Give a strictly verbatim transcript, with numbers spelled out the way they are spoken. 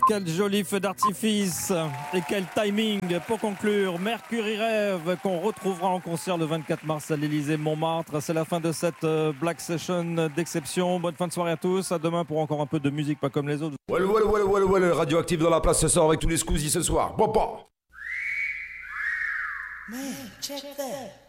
quel joli feu d'artifice et quel timing pour conclure. Mercury Rêve qu'on retrouvera en concert le vingt-quatre mars à l'Élysée Montmartre. C'est la fin de cette Black Session d'exception. Bonne fin de soirée à tous. À demain pour encore un peu de musique pas comme les autres. Well, well, well, well, well. Radioactive dans la place ce soir avec tous les Squeezie ce soir. Papa. Man, check that.